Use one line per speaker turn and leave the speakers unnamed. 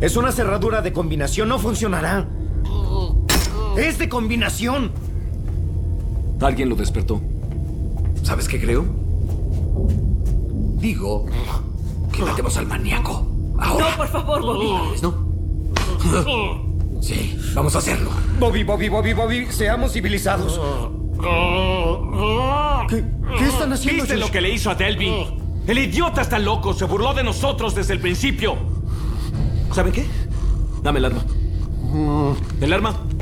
Es una cerradura de combinación, no funcionará. ¡Es de combinación!
Alguien lo despertó.
¿Sabes qué creo? Digo que matemos al maníaco. Ahora.
No, por favor, Bobby.
¿No? Sí, vamos a hacerlo.
Bobby, seamos civilizados. ¿Qué están haciendo?
¿Viste
Josh?
lo que le hizo a Delvin? El idiota está loco, se burló de nosotros desde el principio. ¿Saben qué?
Dame el arma.
¿El arma?